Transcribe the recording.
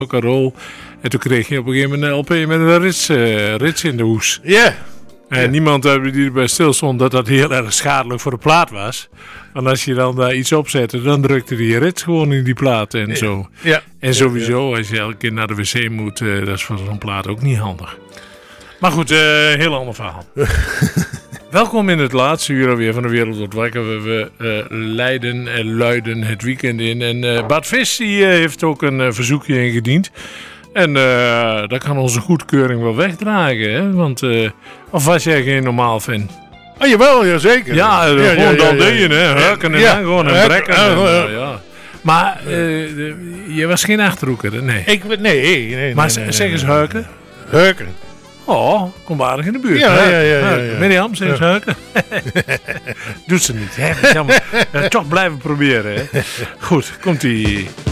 ook een rol. En toen kreeg je op een gegeven moment een LP met een rits in de hoes. Ja. En niemand die erbij stil stond dat dat heel erg schadelijk voor de plaat was. Want als je dan daar iets op zette, dan drukte die rits gewoon in die plaat en zo. Ja. En sowieso, als je elke keer naar de wc moet, dat is voor zo'n plaat ook niet handig. Maar goed, heel ander verhaal. Welkom in het laatste uur alweer van de Wereld wordt wakker. We leiden en luiden het weekend in. En Bart Vis die, heeft ook een verzoekje ingediend. En dat kan onze goedkeuring wel wegdragen. Hè? Want, of was jij geen normaal fan? Oh, jawel, jazeker. Ja, gewoon dat deed je, hè. Hurken en dan gewoon een brekken. Ja. Maar je was geen Achterhoeker, hè? Nee. Nee. Maar zeg eens hurken. Hurken. Oh, kom aardig in de buurt. Ja. Mirjam, zeg eens hurken. Doet ze niet, hè? Jammer. Toch blijven proberen, hè? Goed, komt-ie.